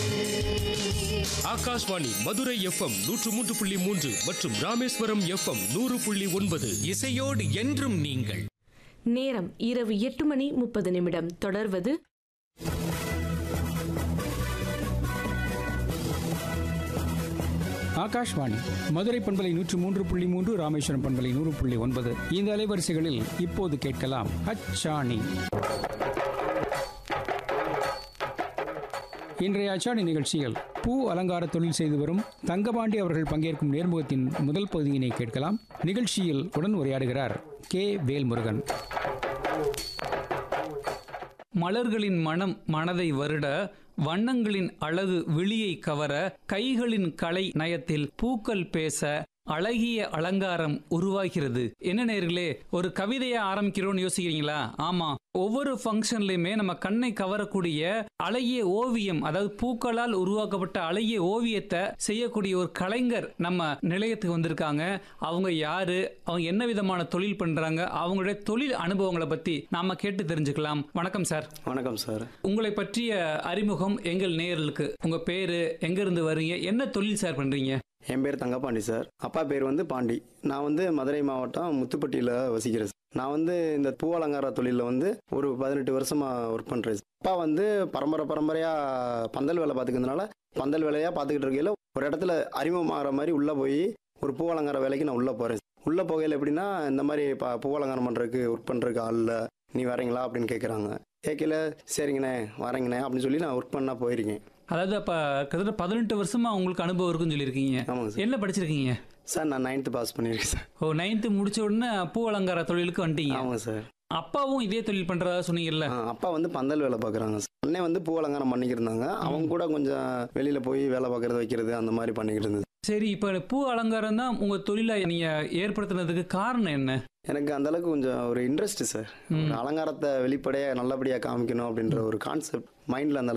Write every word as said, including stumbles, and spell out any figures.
Akashvani Madurai FM நூற்று மூன்று புள்ளி மூன்று மற்றும் ராமேஸ்வரம் எஃப்எம் நூறு புள்ளி ஒன்பது. இசையோடு என்றும் நீங்கள். நேரம் இரவு எட்டு மணி முப்பது நிமிடம். தொடர்வது ஆகாஷ்வாணி மதுரை பண்பலை நூற்று மூன்று புள்ளி மூன்று, ராமேஸ்வரம் பண்பலை நூறு புள்ளி ஒன்பது. இந்த அலைவரிசைகளில் இப்போது கேட்கலாம் அச்சாணி. இன்றைய அச்சாணி நிகழ்ச்சியில் பூ அலங்கார தொழில் செய்து வரும் தங்கபாண்டி அவர்கள் பங்கேற்கும் நேர்முகத்தின் முதல் பகுதியினை கேட்கலாம். நிகழ்ச்சியில் உடன் உரையாடுகிறார் கே வேல்முருகன். மலர்களின் மனம் மனதை வருட, வண்ணங்களின் அழகு விழியை கவர, கைகளின் கலை நயத்தில் பூக்கள் பேச, அழகிய அலங்காரம் உருவாகிறது. என்ன நேயர்களே, ஒரு கவிதையை ஆரம்பிக்கிறோம்னு யோசிக்கிறீங்களா? ஆமா, ஒவ்வொரு ஃபங்க்ஷன்லயுமே நம்ம கண்ணை கவரக்கூடிய அழகிய ஓவியம், அதாவது பூக்களால் உருவாக்கப்பட்ட அழகிய ஓவியத்தை செய்யக்கூடிய ஒரு கலைஞர் நம்ம நிலையத்துக்கு வந்திருக்காங்க. அவங்க யாரு, அவங்க என்ன விதமான தொழில் பண்றாங்க, அவங்களுடைய தொழில் அனுபவங்களை பத்தி நாம கேட்டு தெரிஞ்சுக்கலாம். வணக்கம் சார். வணக்கம் சார். உங்களை பற்றிய அறிமுகம் எங்கள் நேயர்களுக்கு. உங்க பேரு, எங்க இருந்து வர்றீங்க, என்ன தொழில் சார் பண்றீங்க? என் பேர் தங்கபாண்டி சார். அப்பா பேர் வந்து பாண்டி. நான் வந்து மதுரை மாவட்டம் முத்துப்பட்டியில் வசிக்கிறேன். நான் வந்து இந்த பூ அலங்கார தொழிலில் வந்து ஒரு பதினெட்டு வருஷமா ஒர்க் பண்ணுறேன். அப்பா வந்து பரம்பரை பரம்பரையாக பந்தல் வேலை பார்த்துக்கிறதுனால பந்தல் வேலையாக பார்த்துக்கிட்டு இருக்கையில் ஒரு இடத்துல அறிமுகமாகிற மாதிரி உள்ளே போய் ஒரு பூ அலங்கார வேலைக்கு நான் உள்ளே போகிறேன். உள்ளே போகையில் எப்படின்னா, இந்த மாதிரி ப பூ அலங்காரம் பண்ணுறதுக்கு ஒர்க் பண்ணுறதுக்கு ஆள் இல்லை, நீ வரீங்களா அப்படின்னு கேட்குறாங்க. கேட்கல, சரிங்கண்ணே வரேங்கண்ணே அப்படின்னு சொல்லி நான் ஒர்க் பண்ணால் போயிருக்கேன். அதாவது அப்ப கிட்டத்தட்ட பதினெட்டு வருஷமா உங்களுக்கு அனுபவம் இருக்குன்னு சொல்லியிருக்கீங்க. ஆமாங்க சார். என்ன படிச்சிருக்கீங்க சார்? நான் நைன்த்து பாஸ் பண்ணியிருக்கேன் சார். ஓ, நைன்த்து முடிச்ச உடனே பூ அலங்கார தொழிலுக்கு வந்துட்டீங்க. ஆமாங்க சார். அப்பாவும் இதே தொழில் பண்றதா சொன்னீங்கல்ல? அப்பா வந்து பந்தல் வேலை பார்க்குறாங்க. அண்ணன் வந்து பூ அலங்காரம் பண்ணிக்கிட்டு இருந்தாங்க. அவங்க கூட கொஞ்சம் வெளியில போய் வேலை பார்க்கறது வைக்கிறது அந்த மாதிரி பண்ணிக்கிட்டு இருந்தது. சரி, இப்ப பூ அலங்காரம் தான் உங்க தொழிலை நீங்க ஏற்படுத்தினதுக்கு காரணம் என்ன? எனக்கு அந்த அளவுக்கு கொஞ்சம் ஒரு இன்ட்ரெஸ்ட் சார். ஒரு அலங்காரத்தை வெளிப்படையாக நல்லபடியாக காமிக்கணும் அப்படின்ற ஒரு கான்செப்ட் மைண்டில் அந்த